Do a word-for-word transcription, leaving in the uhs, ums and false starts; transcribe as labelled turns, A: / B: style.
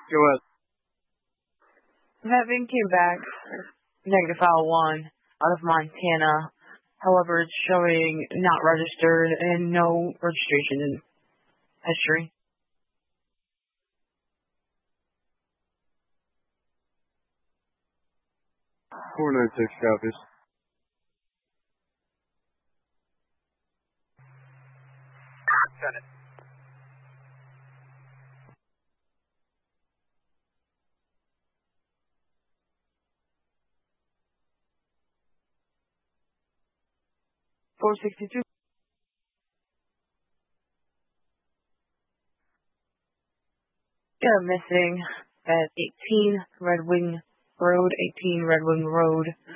A: Go ahead.
B: That van came back negative file one out of Montana. However, it's showing not registered and no registration history.
A: four nine six copies.
C: Send it.
B: four sixty-two. Yeah, missing at eighteen Red Wing Road, eighteen Red Wing Road.